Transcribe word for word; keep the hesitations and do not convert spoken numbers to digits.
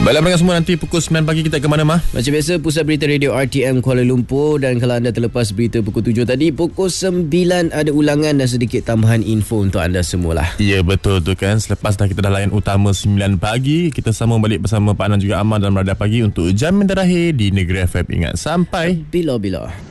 Baiklah pendengar semua, nanti pukul sembilan pagi kita ke mana, Mah? Macam biasa, Pusat Berita Radio R T M Kuala Lumpur. Dan kalau anda terlepas berita pukul tujuh tadi, pukul sembilan ada ulangan dan sedikit tambahan info untuk anda semualah. Ya, betul tu kan. Selepas dah kita dah layan utama sembilan pagi, kita sambung balik bersama Pak Anan juga Amal dalam Radar Pagi untuk jam yang terakhir di Negeri F M. Ingat, sampai bila-bila.